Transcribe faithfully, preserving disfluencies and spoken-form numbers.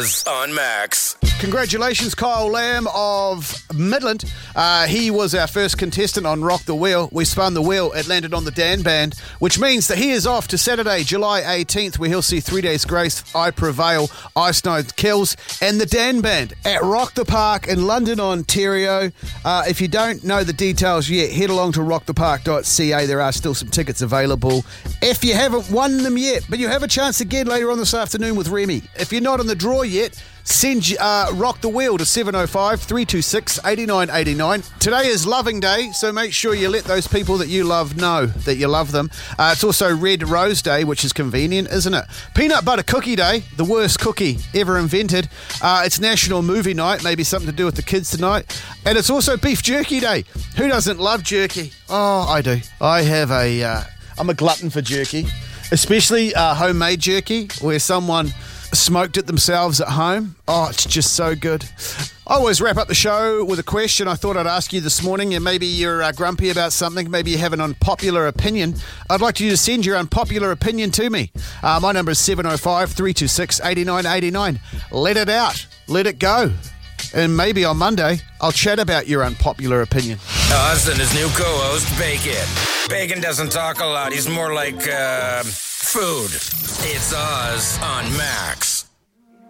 On Max. Congratulations, Kyle Lamb of Midland. Uh, he was our first contestant on Rock the Wheel. We spun the wheel. It landed on the Dan Band, which means that he is off to Saturday, July eighteenth, where he'll see Three Days Grace, I Prevail, Ice Nine Kills, and the Dan Band at Rock the Park in London, Ontario. Uh, if you don't know the details yet, head along to rock the park dot c a. There are still some tickets available. If you haven't won them yet, but you have a chance again later on this afternoon with Remy. If you're not in the draw yet, send uh, Rock the Wheel to seven oh five, three two six, eight nine eight nine. Today is Loving Day, so make sure you let those people that you love know that you love them. Uh, it's also Red Rose Day, which is convenient, isn't it? Peanut Butter Cookie Day, the worst cookie ever invented. Uh, it's National Movie Night, maybe something to do with the kids tonight. And it's also Beef Jerky Day. Who doesn't love jerky? Oh, I do. I have a... Uh, I'm a glutton for jerky, especially uh, homemade jerky, where someone smoked it themselves at home. Oh, it's just so good. I always wrap up the show with a question I thought I'd ask you this morning, and maybe you're uh, grumpy about something, maybe you have an unpopular opinion. I'd like you to send your unpopular opinion to me. Uh, my number is seven oh five, three two six, eight nine eight nine. Let it out. Let it go. And maybe on Monday, I'll chat about your unpopular opinion. Oz and his new co-host, Bacon. Bacon doesn't talk a lot. He's more like, uh, food. It's Oz on Max.